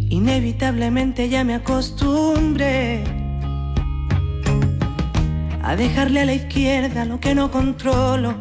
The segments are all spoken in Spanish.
Inevitablemente ya me acostumbré a dejarle a la izquierda lo que no controlo.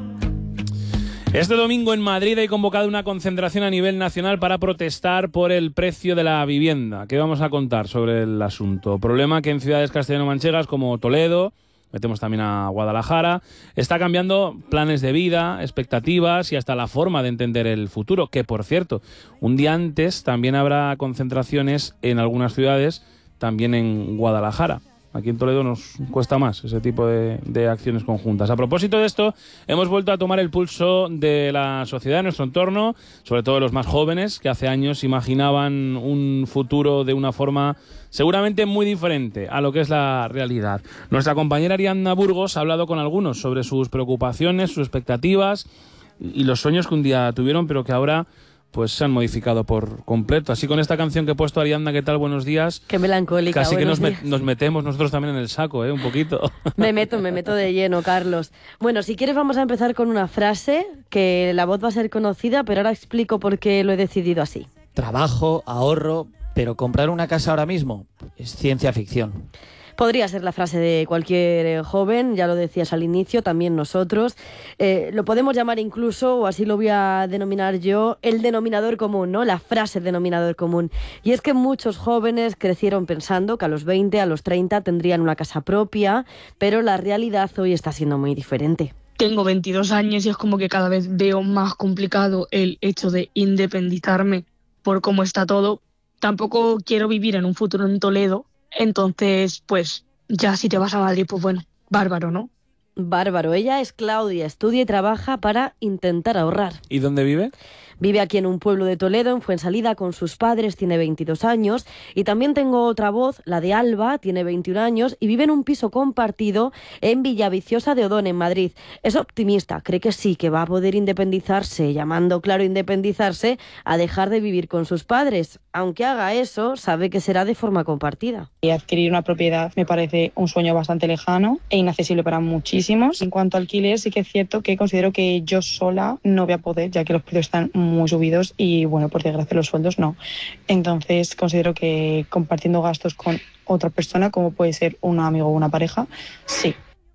Este domingo en Madrid hay convocado una concentración a nivel nacional para protestar por el precio de la vivienda. ¿Qué vamos a contar sobre el asunto? Problema que en ciudades castellano-manchegas como Toledo, metemos también a Guadalajara, está cambiando planes de vida, expectativas y hasta la forma de entender el futuro. Que, por cierto, un día antes también habrá concentraciones en algunas ciudades, también en Guadalajara. Aquí en Toledo nos cuesta más ese tipo de acciones conjuntas. A propósito de esto, hemos vuelto a tomar el pulso de la sociedad, de nuestro entorno, sobre todo de los más jóvenes, que hace años imaginaban un futuro de una forma seguramente muy diferente a lo que es la realidad. Nuestra compañera Ariadna Burgos ha hablado con algunos sobre sus preocupaciones, sus expectativas y los sueños que un día tuvieron, pero que ahora pues se han modificado por completo. Así con esta canción que he puesto, Ariadna, ¿qué tal? Buenos días. Qué melancólica. Casi que nos metemos nosotros también en el saco, un poquito. Me meto de lleno, Carlos. Bueno, si quieres vamos a empezar con una frase, que la voz va a ser conocida, pero ahora explico por qué lo he decidido así. Trabajo, ahorro, pero comprar una casa ahora mismo es ciencia ficción. Podría ser la frase de cualquier joven, ya lo decías al inicio, también nosotros. Lo podemos llamar incluso, o así lo voy a denominar yo, el denominador común, ¿no? La frase denominador común. Y es que muchos jóvenes crecieron pensando que a los 20, a los 30 tendrían una casa propia, pero la realidad hoy está siendo muy diferente. Tengo 22 años y es como que cada vez veo más complicado el hecho de independizarme por cómo está todo. Tampoco quiero vivir en un futuro en Toledo. Entonces, pues, ya si te vas a Madrid, pues bueno, bárbaro, ¿no? Bárbaro. Ella es Claudia, estudia y trabaja para intentar ahorrar. ¿Y dónde vive? Vive aquí en un pueblo de Toledo, en Fuensalida, con sus padres, tiene 22 años. Y también tengo otra voz, la de Alba, tiene 21 años y vive en un piso compartido en Villaviciosa de Odón, en Madrid. Es optimista, cree que sí, que va a poder independizarse, llamando, claro, independizarse, a dejar de vivir con sus padres. Aunque haga eso, sabe que será de forma compartida. Adquirir una propiedad me parece un sueño bastante lejano e inaccesible para muchísimos. En cuanto a alquiler, sí que es cierto que considero que yo sola no voy a poder, ya que los precios están muy subidos y, bueno, por desgracia los sueldos no. Entonces considero que compartiendo gastos con otra persona, como puede ser un amigo o una pareja, sí.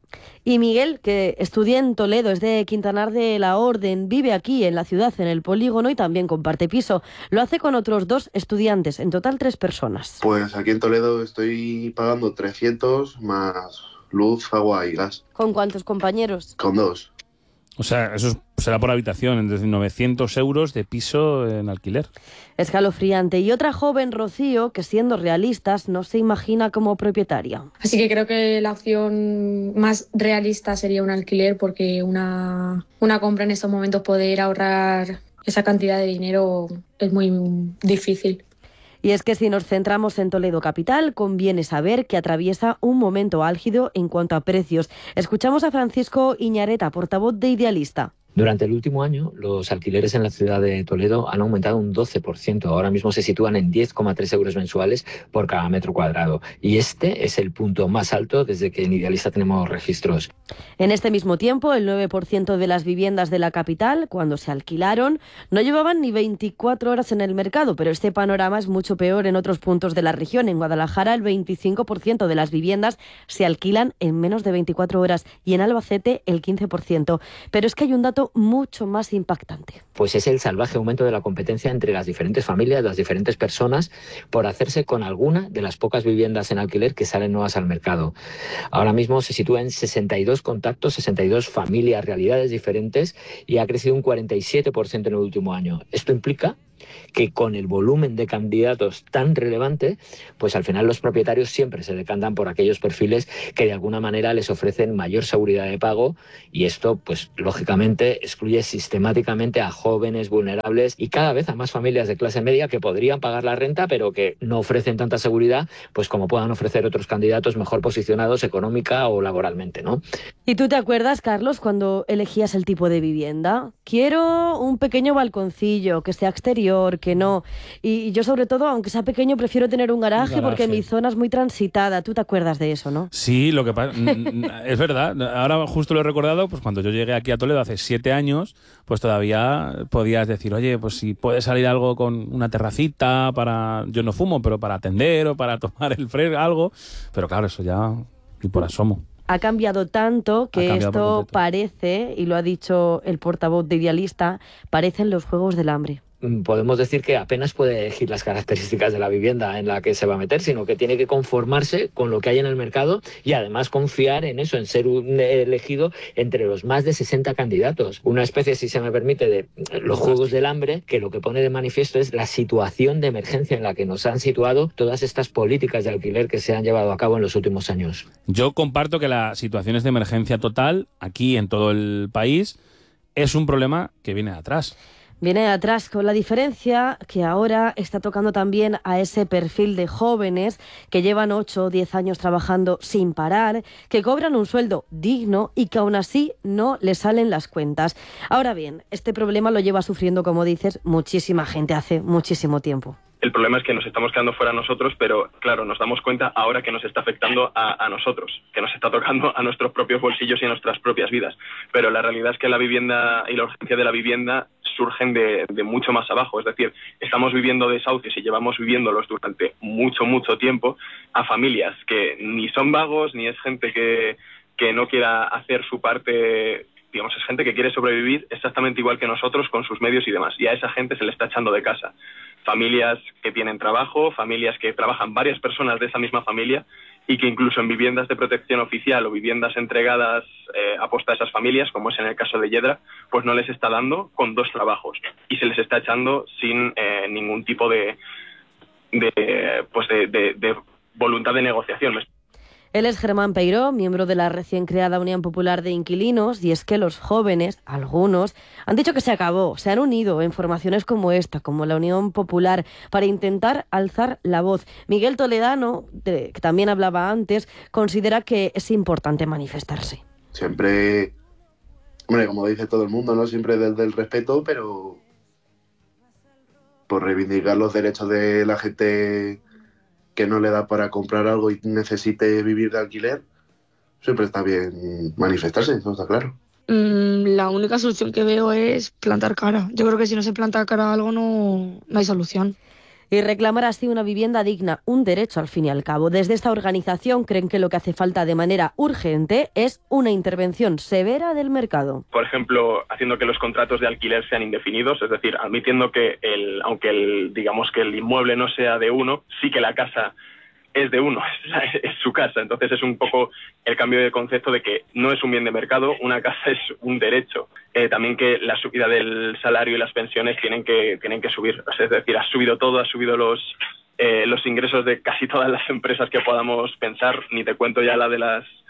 Y Miguel, que estudia en Toledo, es de Quintanar de la Orden, vive aquí en la ciudad, en el polígono, y también comparte piso. Lo hace con otros 2 estudiantes, en total 3 personas. Pues aquí en Toledo estoy pagando 300 más luz, agua y gas. ¿Con cuántos compañeros? Con 2. O sea, eso será por habitación, es decir, 900 euros de piso en alquiler. Escalofriante. Y otra joven, Rocío, que siendo realistas no se imagina como propietaria. Así que creo que la opción más realista sería un alquiler, porque una compra en estos momentos, poder ahorrar esa cantidad de dinero es muy difícil. Y es que si nos centramos en Toledo capital, conviene saber que atraviesa un momento álgido en cuanto a precios. Escuchamos a Francisco Iñareta, portavoz de Idealista. Durante el último año, los alquileres en la ciudad de Toledo han aumentado un 12%. Ahora mismo se sitúan en 10,3 euros mensuales por cada metro cuadrado. Y este es el punto más alto desde que en Idealista tenemos registros. En este mismo tiempo, el 9% de las viviendas de la capital, cuando se alquilaron, no llevaban ni 24 horas en el mercado, pero este panorama es mucho peor en otros puntos de la región. En Guadalajara, el 25% de las viviendas se alquilan en menos de 24 horas y en Albacete el 15%. Pero es que hay un dato mucho más impactante. Pues es el salvaje aumento de la competencia entre las diferentes familias, las diferentes personas, por hacerse con alguna de las pocas viviendas en alquiler que salen nuevas al mercado. Ahora mismo se sitúa en 62 contactos, 62 familias, realidades diferentes, y ha crecido un 47% en el último año. Esto implica que con el volumen de candidatos tan relevante, pues al final los propietarios siempre se decantan por aquellos perfiles que de alguna manera les ofrecen mayor seguridad de pago, y esto pues lógicamente excluye sistemáticamente a jóvenes vulnerables y cada vez a más familias de clase media que podrían pagar la renta pero que no ofrecen tanta seguridad pues como puedan ofrecer otros candidatos mejor posicionados económica o laboralmente, ¿no? ¿Y tú te acuerdas, Carlos, cuando elegías el tipo de vivienda? Quiero un pequeño balconcillo, que sea exterior, interior, que no. Y yo sobre todo, aunque sea pequeño, prefiero tener un garaje porque mi zona es muy transitada. ¿Tú te acuerdas de eso, no? Sí, lo que pasa es verdad. Ahora justo lo he recordado, pues cuando yo llegué aquí a Toledo hace 7 años, pues todavía podías decir, oye, pues si puede salir algo con una terracita para... Yo no fumo, pero para atender o para tomar el fresco, algo. Pero claro, eso ya... Y por asomo. Ha cambiado tanto que esto parece, y lo ha dicho el portavoz de Idealista, parecen los Juegos del Hambre. Podemos decir que apenas puede elegir las características de la vivienda en la que se va a meter, sino que tiene que conformarse con lo que hay en el mercado y además confiar en eso, en ser elegido entre los más de 60 candidatos. Una especie, si se me permite, de los Juegos del Hambre, que lo que pone de manifiesto es la situación de emergencia en la que nos han situado todas estas políticas de alquiler que se han llevado a cabo en los últimos años. Yo comparto que las situaciones de emergencia total, aquí en todo el país, es un problema que viene de atrás. Viene de atrás, con la diferencia que ahora está tocando también a ese perfil de jóvenes que llevan 8 o 10 años trabajando sin parar, que cobran un sueldo digno y que aún así no les salen las cuentas. Ahora bien, este problema lo lleva sufriendo, como dices, muchísima gente hace muchísimo tiempo. El problema es que nos estamos quedando fuera nosotros, pero claro, nos damos cuenta ahora que nos está afectando a nosotros, que nos está tocando a nuestros propios bolsillos y a nuestras propias vidas. Pero la realidad es que la vivienda y la urgencia de la vivienda surgen de mucho más abajo. Es decir, estamos viviendo desahucios y llevamos viviéndolos durante mucho tiempo a familias que ni son vagos, ni es gente que no quiera hacer su parte. Digamos, es gente que quiere sobrevivir exactamente igual que nosotros con sus medios y demás. Y a esa gente se le está echando de casa. Familias que tienen trabajo, familias que trabajan varias personas de esa misma familia y que incluso en viviendas de protección oficial o viviendas entregadas aposta a esas familias, como es en el caso de Yedra, pues no les está dando con 2 trabajos y se les está echando sin ningún tipo de voluntad de negociación. Él es Germán Peiró, miembro de la recién creada Unión Popular de Inquilinos, y es que los jóvenes, algunos, han dicho que se acabó, se han unido en formaciones como esta, como la Unión Popular, para intentar alzar la voz. Miguel Toledano, que también hablaba antes, considera que es importante manifestarse. Siempre, hombre, como dice todo el mundo, ¿no? Siempre desde el respeto, pero por reivindicar los derechos de la gente que no le da para comprar algo y necesite vivir de alquiler, siempre está bien manifestarse, eso está claro. La única solución que veo es plantar cara. Yo creo que si no se planta cara a algo no hay solución. Y reclamar así una vivienda digna, un derecho al fin y al cabo. Desde esta organización creen que lo que hace falta de manera urgente es una intervención severa del mercado. Por ejemplo, haciendo que los contratos de alquiler sean indefinidos, es decir, admitiendo que digamos que el inmueble no sea de uno, sí que la casa es de uno, es su casa. Entonces es un poco el cambio de concepto de que no es un bien de mercado, una casa es un derecho. También que la subida del salario y las pensiones tienen que subir. Es decir, ha subido todo, ha subido los ingresos de casi todas las empresas que podamos pensar. Ni te cuento ya la de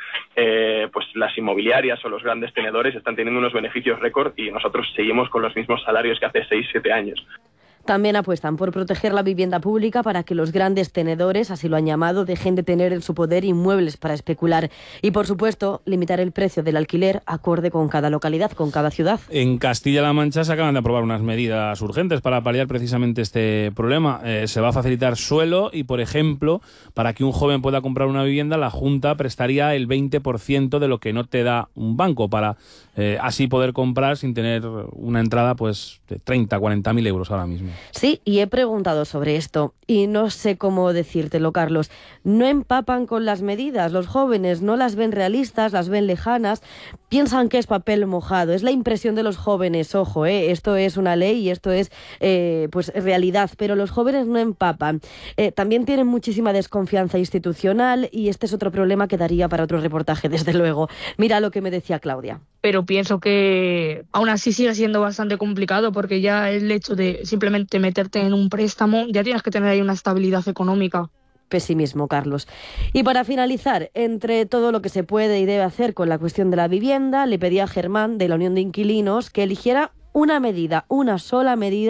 las inmobiliarias o los grandes tenedores están teniendo unos beneficios récord y nosotros seguimos con los mismos salarios que hace 6-7 años. También apuestan por proteger la vivienda pública para que los grandes tenedores, así lo han llamado, dejen de tener en su poder inmuebles para especular. Y, por supuesto, limitar el precio del alquiler acorde con cada localidad, con cada ciudad. En Castilla-La Mancha se acaban de aprobar unas medidas urgentes para paliar precisamente este problema. Se va a facilitar suelo y, por ejemplo, para que un joven pueda comprar una vivienda, la Junta prestaría el 20% de lo que no te da un banco para así poder comprar sin tener una entrada pues de 30, 40.000 euros ahora mismo. Sí, y he preguntado sobre esto y no sé cómo decírtelo, Carlos. No empapan con las medidas, los jóvenes no las ven realistas, las ven lejanas, piensan que es papel mojado. Es la impresión de los jóvenes, ojo, esto es una ley y esto es pues realidad, pero los jóvenes no empapan. También tienen muchísima desconfianza institucional y este es otro problema que daría para otro reportaje, desde luego. Mira lo que me decía Claudia. Pero pienso que aún así sigue siendo bastante complicado porque ya el hecho de simplemente meterte en un préstamo, ya tienes que tener ahí una estabilidad económica. Pesimismo, Carlos. Y para finalizar, entre todo lo que se puede y debe hacer con la cuestión de la vivienda, le pedí a Germán de la Unión de Inquilinos que eligiera una medida, una sola medida